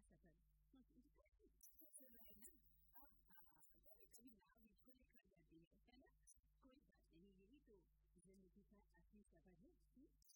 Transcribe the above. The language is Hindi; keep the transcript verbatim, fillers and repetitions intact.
सफर चल रहा है ना। अब कभी कभी नाव मुझको लिखा जाती है है ना। कोई बात नहीं, यही तो जिंदगी का असली सफर है।